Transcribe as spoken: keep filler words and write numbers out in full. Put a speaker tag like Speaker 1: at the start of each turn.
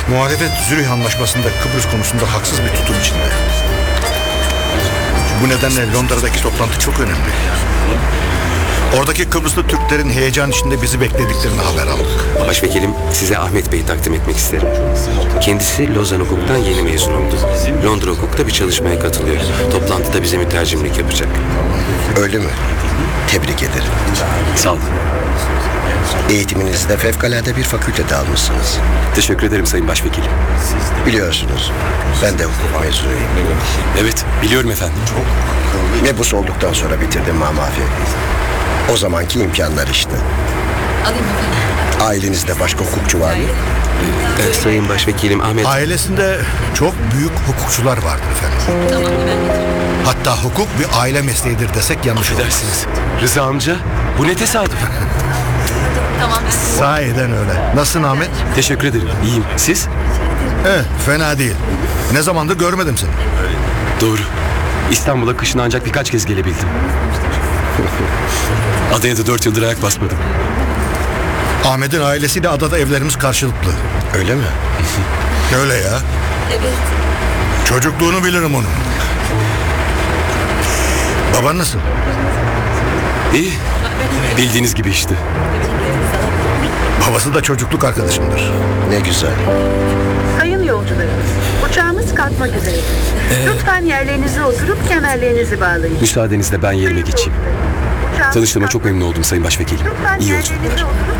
Speaker 1: Muhalefet Zürih Anlaşması'nda Kıbrıs konusunda haksız bir tutum içinde. Bu nedenle Londra'daki toplantı çok önemli. Oradaki Kıbrıslı Türklerin heyecan içinde bizi beklediklerini haber aldık.
Speaker 2: Başvekilim, size Ahmet Bey'i takdim etmek isterim. Kendisi Lozan Hukuk'tan yeni mezun oldu. Londra Hukuk'ta bir çalışmaya katılıyor. Toplantıda bize mütercimlik yapacak.
Speaker 3: Öyle mi? Tebrik ederim.
Speaker 2: Sağ olun.
Speaker 3: Eğitiminizde fevkalade bir fakültede almışsınız.
Speaker 2: Teşekkür ederim Sayın Başvekilim.
Speaker 3: Biliyorsunuz, ben de hukuk mezunuyum.
Speaker 2: Evet, biliyorum efendim.
Speaker 3: Mebus olduktan sonra bitirdim mamafi. O zamanki imkanlar işte.
Speaker 4: Alayım efendim.
Speaker 3: Ailenizde başka hukukçu var mı?
Speaker 2: Ee, Sayın Başvekilim Ahmet...
Speaker 1: Ailesinde çok büyük hukukçular vardır efendim.
Speaker 4: Tamam hemen getiriyorum.
Speaker 1: Hatta hukuk bir aile mesleğidir desek yanlış olmaz.
Speaker 2: Affedersiniz. Rıza amca, bu ne tesadüf.
Speaker 4: Tamam ben.
Speaker 1: Sahiden öyle. Nasılsın Ahmet?
Speaker 2: Teşekkür ederim. İyiyim. Siz?
Speaker 1: Eh, fena değil. Ne zamandır görmedim seni.
Speaker 2: Doğru. İstanbul'a kışın ancak birkaç kez gelebildim. Adaya da dört yıldır ayak basmadım.
Speaker 1: Ahmet'in ailesiyle adada evlerimiz karşılıklı.
Speaker 3: Öyle mi?
Speaker 1: Öyle ya.
Speaker 4: Evet.
Speaker 1: Çocukluğunu bilirim onun. Baban nasıl?
Speaker 2: İyi. Bildiğiniz gibi işte.
Speaker 1: Babası da çocukluk arkadaşımdır.
Speaker 3: Ne güzel.
Speaker 5: Sayın yolcularımız, uçağımız kalkmak üzere. Lütfen yerlerinize oturup kemerlerinizi bağlayın.
Speaker 2: Müsaadenizle ben yerime geçeyim. Tanıştığıma çok memnun oldum Sayın Başvekilim.
Speaker 5: Lütfen
Speaker 2: İyi
Speaker 5: yerlerinize
Speaker 2: yolculuklar.
Speaker 5: oturup